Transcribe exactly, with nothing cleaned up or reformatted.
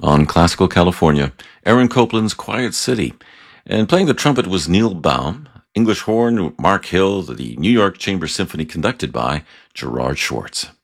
On Classical California, Aaron Copland's Quiet City. And playing the trumpet was Neil Baum, English horn, Mark Hill, the New York Chamber Symphony conducted by Gerard Schwartz.